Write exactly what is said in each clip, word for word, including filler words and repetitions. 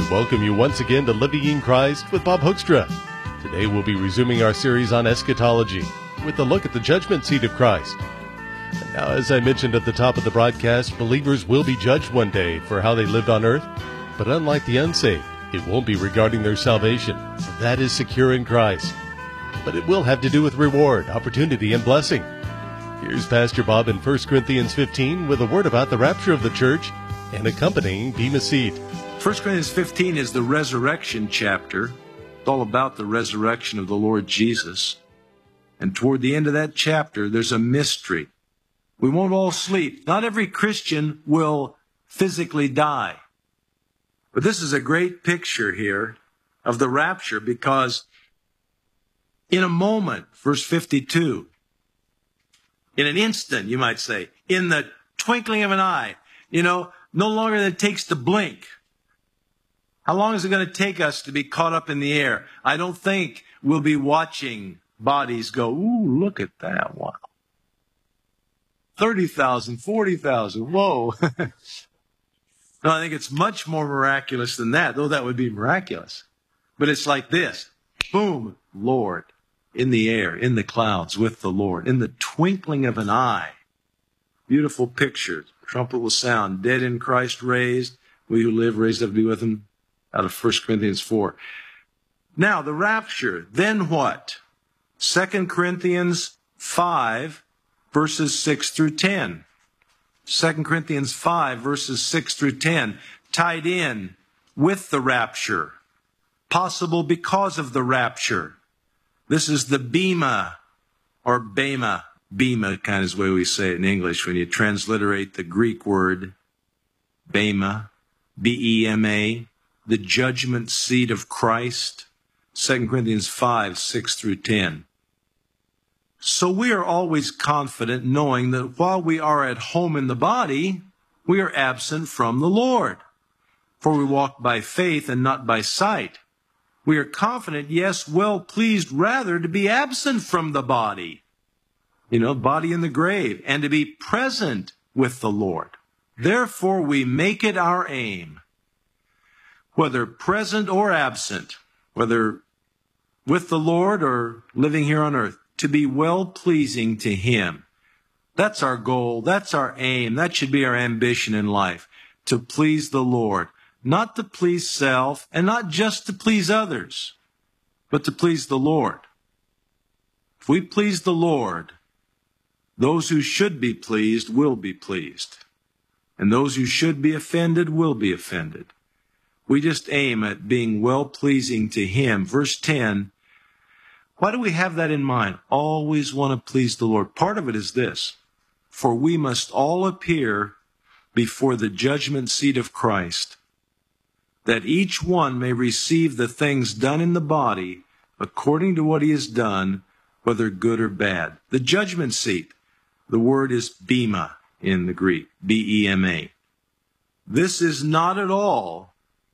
welcome you once again to Living in Christ with Bob Hoekstra. Today we'll be resuming our series on eschatology with a look at the judgment seat of Christ. And now, as I mentioned at the top of the broadcast, believers will be judged one day for how they lived on earth, but unlike the unsaved, it won't be regarding their salvation, for that is secure in Christ. But it will have to do with reward, opportunity, and blessing. Here's Pastor Bob in First Corinthians fifteen with a word about the rapture of the church and accompanying Bema Seat. First Corinthians fifteen is the resurrection chapter. It's all about the resurrection of the Lord Jesus. And toward the end of that chapter, there's a mystery. We won't all sleep. Not every Christian will physically die. But this is a great picture here of the rapture, because in a moment, verse fifty-two, in an instant, you might say, in the twinkling of an eye, you know, no longer than it takes to blink. How long is it going to take us to be caught up in the air? I don't think we'll be watching bodies go, ooh, look at that, wow. thirty thousand, forty thousand, whoa. No, I think it's much more miraculous than that, though that would be miraculous. But it's like this, boom, Lord, in the air, in the clouds with the Lord, in the twinkling of an eye. Beautiful picture. Trumpet will sound, dead in Christ raised, we who live raised up to be with him, out of First Corinthians four. Now, the rapture, then what? Second Corinthians five, verses six through ten. Second Corinthians five, verses six through ten, tied in with the rapture, possible because of the rapture. This is the Bema, or Bema, Bema kind of is the way we say it in English when you transliterate the Greek word Bema, B E M A, the judgment seat of Christ. Second Corinthians five, six through ten. So we are always confident knowing that while we are at home in the body, we are absent from the Lord. For we walk by faith and not by sight. We are confident, yes, well pleased rather to be absent from the body. You know, body in the grave, and to be present with the Lord. Therefore we make it our aim, whether present or absent, whether with the Lord or living here on earth, to be well-pleasing to Him. That's our goal. That's our aim. That should be our ambition in life, to please the Lord. Not to please self, and not just to please others, but to please the Lord. If we please the Lord, those who should be pleased will be pleased. And those who should be offended will be offended. We just aim at being well-pleasing to Him. Verse ten, why do we have that in mind? Always want to please the Lord. Part of it is this, for we must all appear before the judgment seat of Christ, that each one may receive the things done in the body according to what he has done, whether good or bad. The judgment seat, the word is Bema in the Greek, B E M A. This is not at all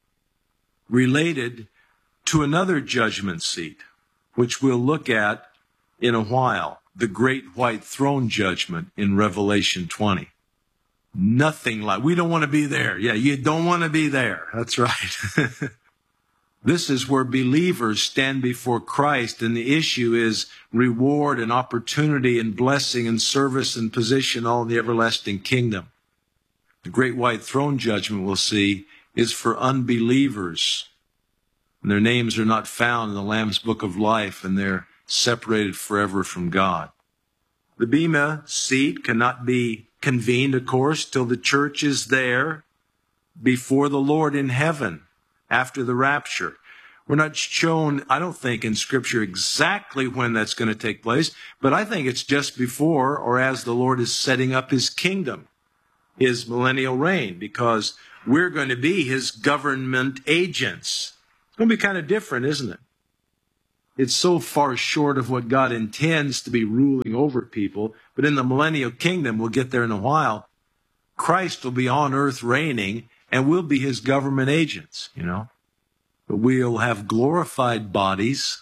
related to another judgment seat, which we'll look at in a while, the great white throne judgment in Revelation twenty. Nothing like, we don't want to be there. Yeah, you don't want to be there. That's right. This is where believers stand before Christ, and the issue is reward and opportunity and blessing and service and position, all in the everlasting kingdom. The great white throne judgment, we'll see, is for unbelievers. And their names are not found in the Lamb's Book of Life, and they're separated forever from God. The Bema seat cannot be convened, of course, till the church is there before the Lord in heaven after the rapture. We're not shown, I don't think, in Scripture exactly when that's going to take place, but I think it's just before or as the Lord is setting up His kingdom, His millennial reign, because we're going to be His government agents. It's going to be kind of different, isn't it? It's so far short of what God intends to be ruling over people. But in the millennial kingdom, we'll get there in a while, Christ will be on earth reigning, and we'll be His government agents, you know. But we'll have glorified bodies.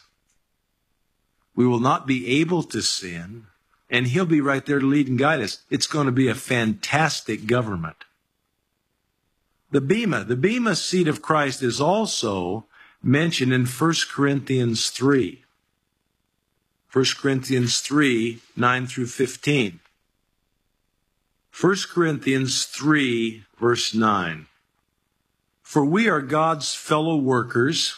We will not be able to sin, and He'll be right there to lead and guide us. It's going to be a fantastic government. The bema, the bema seat of Christ is also mentioned in First Corinthians three. First Corinthians three, nine through fifteen. First Corinthians three, verse nine. For we are God's fellow workers.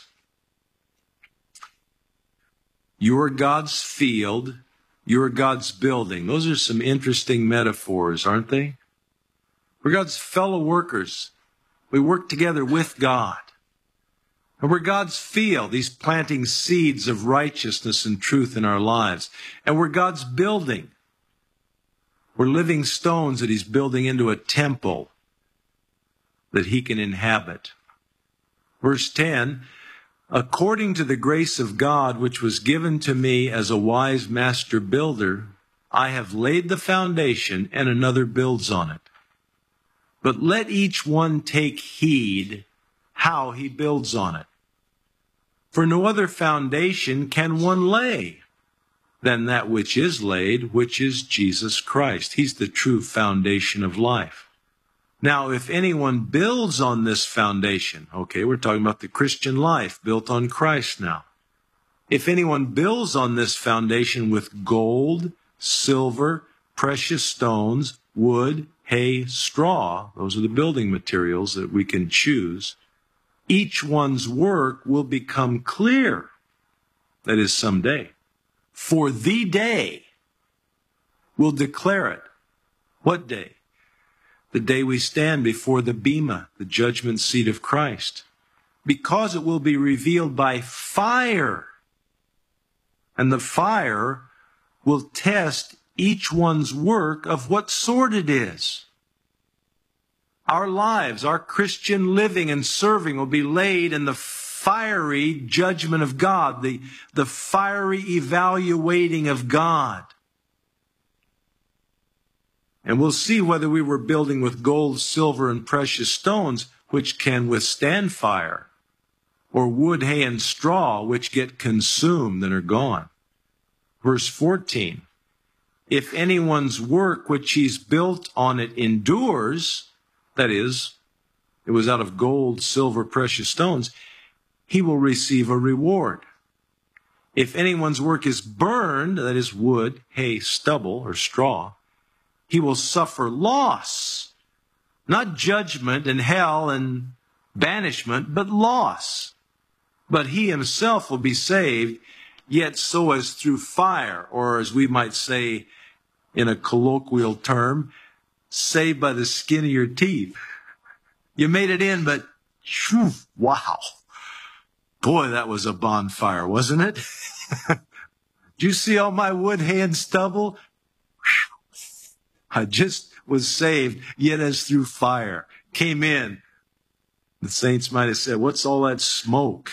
You are God's field. You are God's building. Those are some interesting metaphors, aren't they? We're God's fellow workers. We work together with God. And we're God's field. He's planting seeds of righteousness and truth in our lives. And we're God's building. We're living stones that He's building into a temple that He can inhabit. Verse ten, according to the grace of God which was given to me as a wise master builder, I have laid the foundation and another builds on it. But let each one take heed how he builds on it. For no other foundation can one lay than that which is laid, which is Jesus Christ. He's the true foundation of life. Now, if anyone builds on this foundation, okay, we're talking about the Christian life built on Christ now. If anyone builds on this foundation with gold, silver, precious stones, wood, hay, straw, those are the building materials that we can choose, each one's work will become clear. That is, someday. For the day will declare it. What day? The day we stand before the bema, the judgment seat of Christ. Because it will be revealed by fire. And the fire will test each one's work of what sort it is. Our lives, our Christian living and serving will be laid in the fiery judgment of God, the, the fiery evaluating of God. And we'll see whether we were building with gold, silver, and precious stones, which can withstand fire, or wood, hay, and straw, which get consumed and are gone. Verse fourteen, if anyone's work which he's built on it endures, that is, it was out of gold, silver, precious stones, he will receive a reward. If anyone's work is burned, that is wood, hay, stubble, or straw, he will suffer loss, not judgment and hell and banishment, but loss. But he himself will be saved, yet so as through fire, or as we might say in a colloquial term, saved by the skin of your teeth. You made it in, but whew, wow. Boy, that was a bonfire, wasn't it? Did you see all my wood, hay, and stubble? I just was saved, yet as through fire. Came in. The saints might have said, what's all that smoke?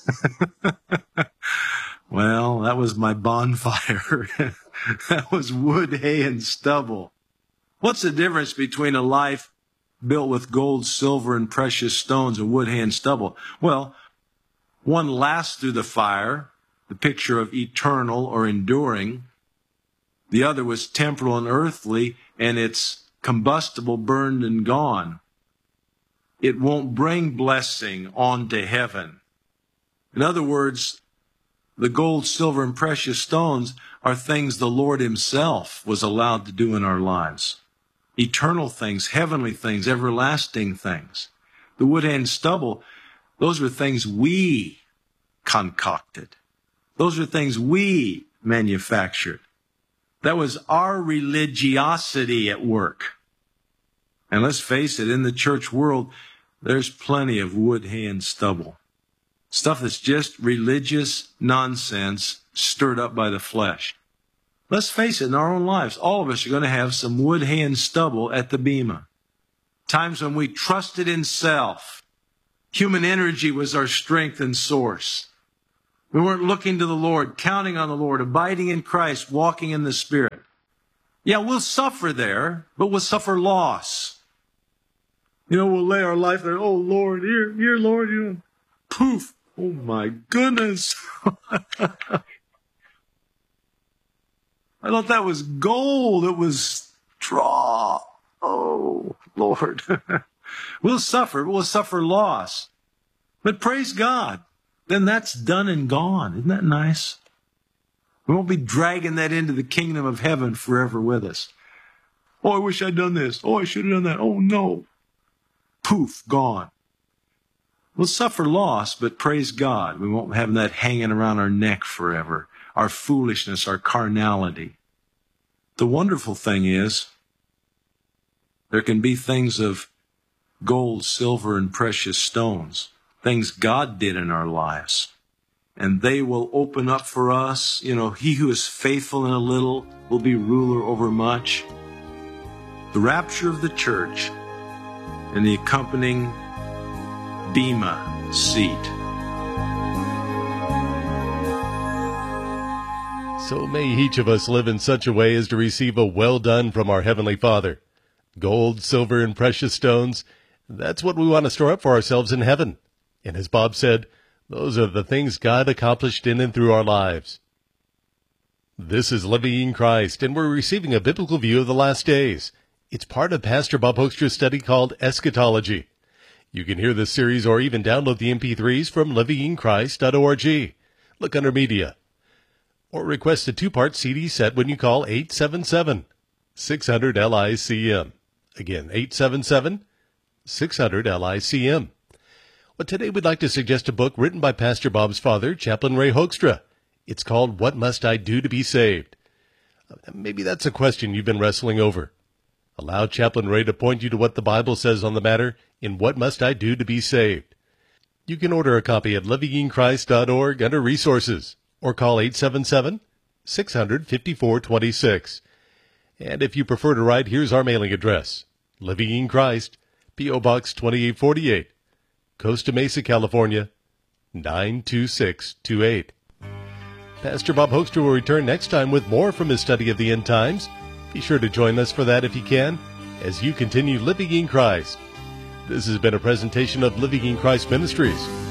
Well, that was my bonfire. That was wood, hay, and stubble. What's the difference between a life built with gold, silver, and precious stones and wood, hay, and stubble? Well, one lasts through the fire, the picture of eternal or enduring. The other was temporal and earthly, and it's combustible, burned, and gone. It won't bring blessing onto heaven. In other words, the gold, silver, and precious stones are things the Lord Himself was allowed to do in our lives. Eternal things, heavenly things, everlasting things. The wood and stubble, those were things we concocted. Those are things we manufactured. That was our religiosity at work. And let's face it, in the church world, there's plenty of wood, hay, and stubble. Stuff that's just religious nonsense stirred up by the flesh. Let's face it, in our own lives, all of us are going to have some wood, hay, and stubble at the bema. Times when we trusted in self. Human energy was our strength and source. We weren't looking to the Lord, counting on the Lord, abiding in Christ, walking in the Spirit. Yeah, we'll suffer there, but we'll suffer loss. You know, we'll lay our life there. Oh, Lord, here, here, Lord, you know. Poof. Oh, my goodness. I thought that was gold. It was straw. Oh, Lord. We'll suffer, we'll suffer loss. But praise God, then that's done and gone. Isn't that nice? We won't be dragging that into the kingdom of heaven forever with us. Oh, I wish I'd done this. Oh, I should have done that. Oh, no. Poof, gone. We'll suffer loss, but praise God, we won't have that hanging around our neck forever. Our foolishness, our carnality. The wonderful thing is, there can be things of gold, silver, and precious stones, things God did in our lives. And they will open up for us. You know, he who is faithful in a little will be ruler over much. The rapture of the church and the accompanying Bema seat. So may each of us live in such a way as to receive a well done from our Heavenly Father. Gold, silver, and precious stones, that's what we want to store up for ourselves in heaven. And as Bob said, those are the things God accomplished in and through our lives. This is Living in Christ, and we're receiving a biblical view of the last days. It's part of Pastor Bob Hoekstra's study called Eschatology. You can hear this series or even download the M P threes from living in christ dot org. Look under Media. Or request a two-part C D set when you call eight seven seven, six hundred, L I C M. Again, eight seven seven, six hundred, L I C M. Well, today we'd like to suggest a book written by Pastor Bob's father, Chaplain Ray Hoekstra. It's called What Must I Do to Be Saved? Maybe that's a question you've been wrestling over. Allow Chaplain Ray to point you to what the Bible says on the matter in What Must I Do to Be Saved? You can order a copy at living in christ dot org under Resources, or call eight seven seven, six hundred, five four two six. And if you prefer to write, here's our mailing address. Living in Christ, P O Box twenty-eight forty-eight, Costa Mesa, California, nine two six two eight. Pastor Bob Hoekstra will return next time with more from his study of the end times. Be sure to join us for that if you can, as you continue living in Christ. This has been a presentation of Living in Christ Ministries.